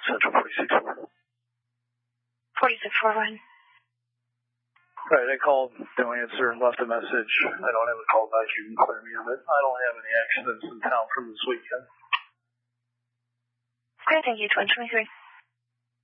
Central 46-4. 46-4, run. Right, I called, no answer, left a message. I don't have a call back, you can clear me of it. I don't have any accidents in town from this weekend. Okay, thank you, 2023.